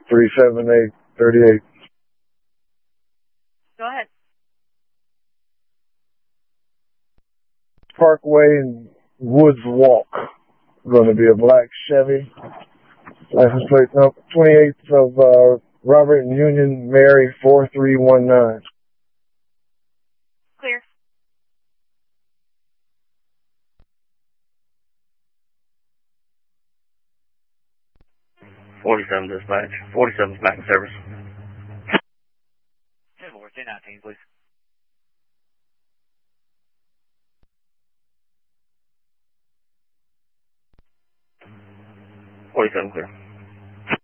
37838. Go ahead. Parkway and Woods Walk. Going to be a black Chevy. License plate number 28th of Robert and Union Mary 4319. Clear. '47 dispatch. 47's back in service. 10-4, 10-19, please. 47 clear.